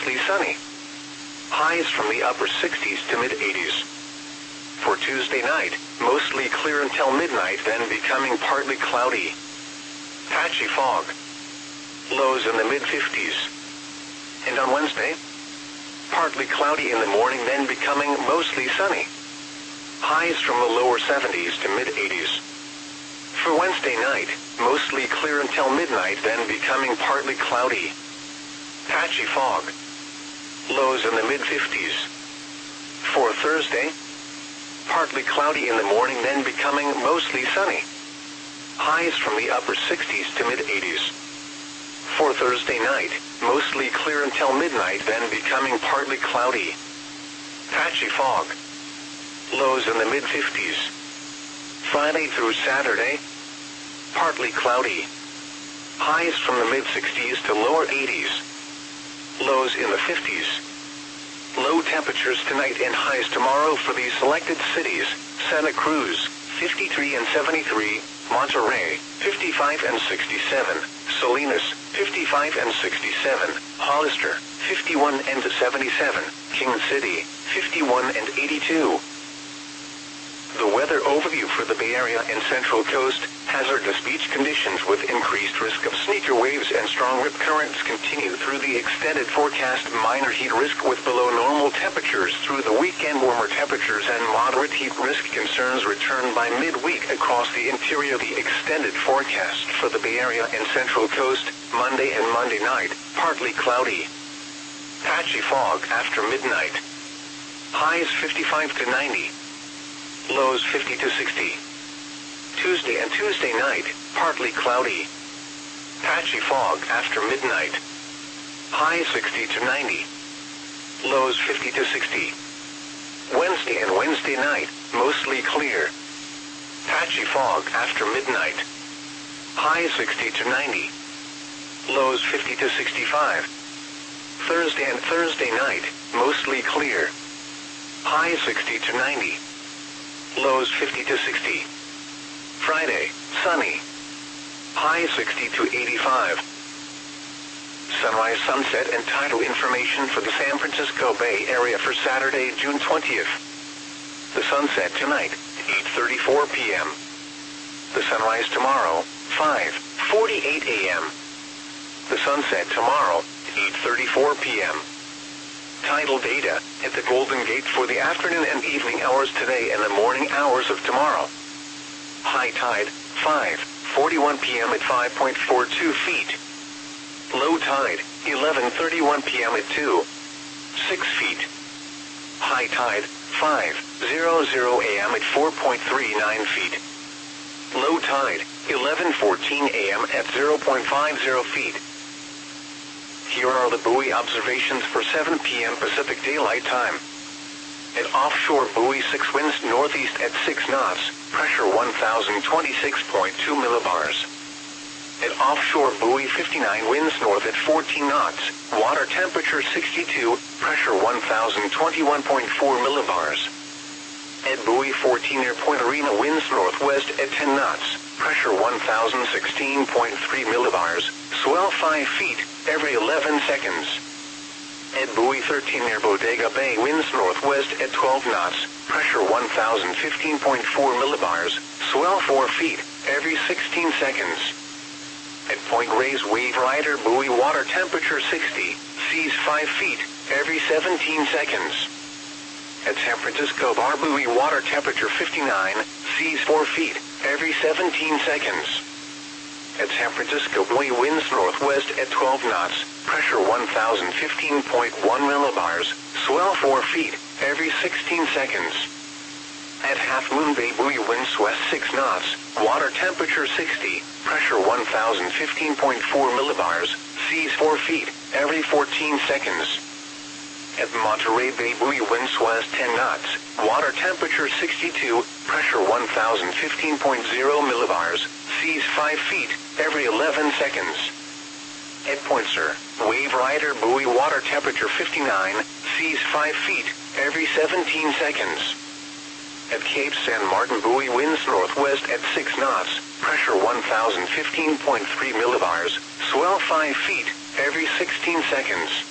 mostly sunny. Highs from the upper 60s to mid-80s. For Tuesday night, mostly clear until midnight, then becoming partly cloudy. Patchy fog. Lows in the mid-50s. And on Wednesday, partly cloudy in the morning, then becoming mostly sunny. Highs from the lower 70s to mid-80s. For Wednesday night, mostly clear until midnight, then becoming partly cloudy. Patchy fog. Lows in the mid-50s. For Thursday, partly cloudy in the morning, then becoming mostly sunny. Highs from the upper 60s to mid-80s. For Thursday night, mostly clear until midnight, then becoming partly cloudy. Patchy fog. Lows in the mid-50s. Friday through Saturday, partly cloudy. Highs from the mid-60s to lower 80s. Lows in the 50s. Low temperatures tonight and highs tomorrow for these selected cities: Santa Cruz, 53 and 73, Monterey, 55 and 67, Salinas, 55 and 67, Hollister, 51 and 77, King City, 51 and 82. The weather overview for the Bay Area and Central Coast: hazardous beach conditions with increased risk of sneaker waves and strong rip currents continue through the extended forecast. Minor heat risk with below normal temperatures through the weekend. Warmer temperatures and moderate heat risk concerns return by midweek across the interior. The extended forecast for the Bay Area and Central Coast: Monday and Monday night, partly cloudy. Patchy fog after midnight. Highs 55 to 90. Lows 50 to 60. Tuesday and Tuesday night, partly cloudy. Patchy fog after midnight. Highs 60 to 90. Lows 50 to 60. Wednesday and Wednesday night, mostly clear. Patchy fog after midnight. Highs 60 to 90. Lows 50 to 65. Thursday and Thursday night, mostly clear. Highs 60 to 90. Lows 50 to 60. Friday, sunny. High 60 to 85. Sunrise, sunset, and tidal information for the San Francisco Bay Area for Saturday, June 20th. The sunset tonight, 8:34 p.m. The sunrise tomorrow, 5:48 a.m. The sunset tomorrow, 8:34 p.m. Tidal data at the Golden Gate for the afternoon and evening hours today and the morning hours of tomorrow. High tide, 5:41 p.m. at 5.42 feet. Low tide, 11:31 p.m. at 2.6 feet. High tide, 5:00 a.m. at 4.39 feet. Low tide, 11:14 a.m. at 0.50 feet. Here are the buoy observations for 7 p.m. Pacific Daylight Time. At offshore buoy 6, winds northeast at 6 knots, pressure 1,026.2 millibars. At offshore buoy 59, winds north at 14 knots, water temperature 62, pressure 1,021.4 millibars. At buoy 14 near Point Arena, winds northwest at 10 knots, pressure 1,016.3 millibars, swell 5 feet every 11 seconds. At buoy 13 near Bodega Bay, winds northwest at 12 knots, pressure 1,015.4 millibars, swell 4 feet every 16 seconds. At Point Reyes Wave Rider buoy, water temperature 60, seas 5 feet every 17 seconds. At San Francisco Bar buoy, water temperature 59, seas 4 feet every 17 seconds. At San Francisco buoy, winds northwest at 12 knots, pressure 1,015.1 millibars, swell 4 feet every 16 seconds. At Half Moon Bay buoy, winds west 6 knots, water temperature 60, pressure 1,015.4 millibars, seas 4 feet every 14 seconds. At Monterey Bay buoy, winds west 10 knots, water temperature 62, pressure 1,015.0 millibars, seas 5 feet every 11 seconds. At Point Sur Wave Rider buoy, water temperature 59, seas 5 feet every 17 seconds. At Cape San Martin buoy, winds northwest at 6 knots, pressure 1,015.3 millibars, swell 5 feet every 16 seconds.